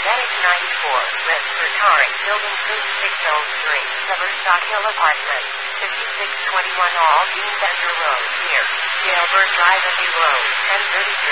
NH94, for Tarik, Building 3603, Summerstock Hill Apartments, 5621 All Dean Bender Road, near Jailbird Drive and New Road, 1033.